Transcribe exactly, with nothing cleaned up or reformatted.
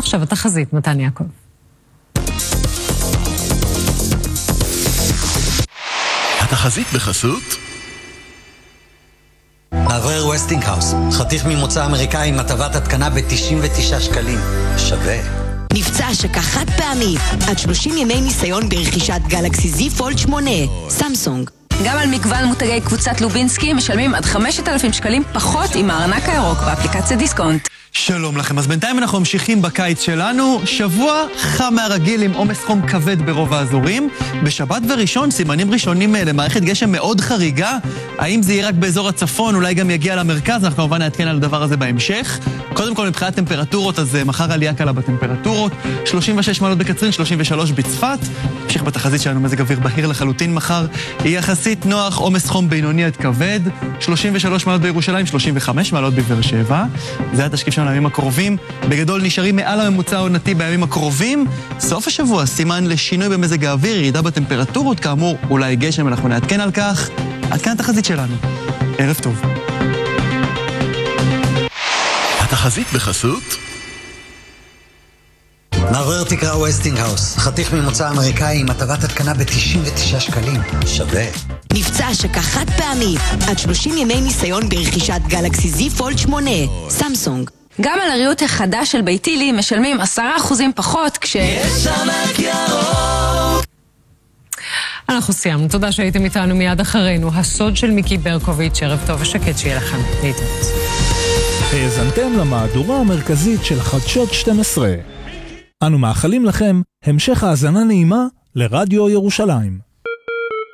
ועכשיו התחזית, מתן יעקב. התחזית בחסות מעבר ווסטינגהאוס, חתיך ממוצא אמריקאי עם הטבת התקנה ב-תשעים ותשעה שקלים. שווה. מבצע השקה חד פעמי, עד שלושים ימי ניסיון ברכישת גלקסי זי פולד שמונה, סמסונג. גם על מגוון מותגי קבוצת לובינסקי משלמים עד חמשת אלפים שקלים פחות עם הארנק הירוק באפליקציה דיסקונט. שלום לכם, אז בינתיים אנחנו ממשיכים בקיץ שלנו, שבוע חם מהרגיל עם עומס חום כבד ברוב האזורים. בשבת וראשון סימנים ראשונים למערכת גשם מאוד חריגה, האם זה יהיה רק באזור הצפון, אולי גם יגיע למרכז, אנחנו כמובן נעדכן על הדבר הזה בהמשך. קודם כל מבחינת טמפרטורות, אז מחר עלייה קלה בטמפרטורות, שלושים ושש מעלות בקצרין, שלושים ושלוש בצפת. המשך בתחזית שלנו מזג אוויר בהיר לחלוטין מחר, יהיה יחסית נוח, עומס חום בינוני עד כבד, שלושים ושלוש מעלות בירושלים, שלושים וחמש מעלות בבאר שבע. זה התשקיף שלנו לימים הקרובים, בגדול נשארים מעל הממוצע העונתי בימים הקרובים. סוף השבוע סימן לשינוי במזג האוויר, ירידה בטמפרטורות, כאמור אולי גשם, אנחנו נעדכן על כך. עד כאן התחזית שלנו. ערב טוב. התחזית בחסות מעבר תקרה ווסטינגהאוס, חתיך ממוצא אמריקאי עם הטבת התקנה ב-תשעים ותשעה שקלים. שווה. מבצע השקה חד פעמי, עד שלושים ימי ניסיון ברכישת גלקסי זי פולד שמונה, סמסונג. גם על הריהוט החדש של ביתילי משלמים עשרה אחוזים פחות כש... יש ענק ירוק. אנחנו סיימנו, תודה שהייתם איתנו. מיד אחרינו, הסוד של מיקי ברקוביץ'. ערב טוב ושקט שיהיה לכם. להתראות. האזנתם למהדורה המרכזית של חדשות שתים עשרה. אנו מאחלים לכם המשך האזנה נעימה לרדיו ירושלים.